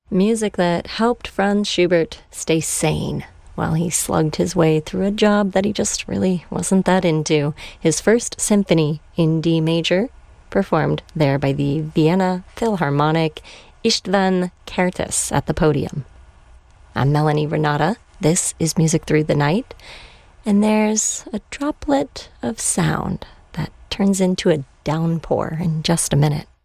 Music that helped Franz Schubert stay sane while he slugged his way through a job that he just really wasn't that into. His first symphony in D major, performed there by the Vienna Philharmonic, István Kertész at the podium. I'm Melanie Renata. This is Music Through the Night, and there's a droplet of sound that turns into a downpour in just a minute.